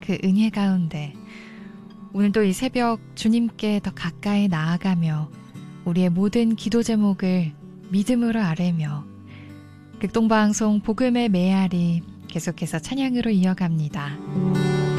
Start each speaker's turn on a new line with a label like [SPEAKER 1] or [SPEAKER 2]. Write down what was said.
[SPEAKER 1] 그 은혜 가운데 오늘도 이 새벽 주님께 더 가까이 나아가며 우리의 모든 기도 제목을 믿음으로 아뢰며 극동방송 복음의 메아리 계속해서 찬양으로 이어갑니다.